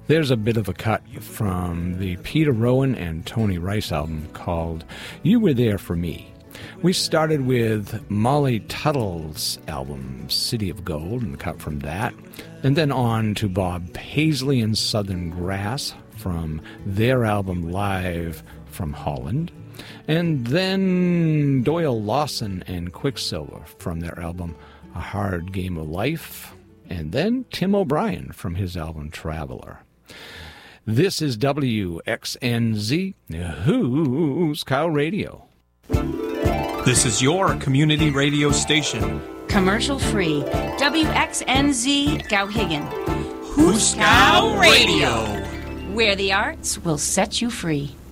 There's a bit of a cut from the Peter Rowan and Tony Rice album called You Were There For Me. We started with Molly Tuttle's album, City of Gold, and the cut from that, and then on to Bob Paisley and Southern Grass from their album Live from Holland, and then Doyle Lawson and Quicksilver from their album A Hard Game of Life, and then Tim O'Brien from his album Traveler. This is WXNZ, Who's Cow Radio. This is your community radio station. Commercial free. WXNZ Gowhigan. Who's Cow Radio. Where the arts will set you free.